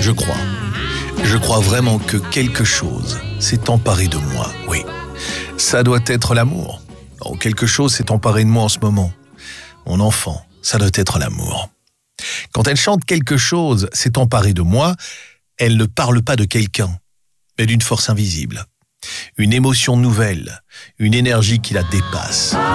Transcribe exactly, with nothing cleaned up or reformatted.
Je crois. Je crois vraiment que quelque chose s'est emparé de moi, oui. Ça doit être l'amour. Oh, quelque chose s'est emparé de moi en ce moment. Mon enfant, ça doit être l'amour. Quand elle chante quelque chose s'est emparé de moi, elle ne parle pas de quelqu'un, mais d'une force invisible. Une émotion nouvelle, une énergie qui la dépasse.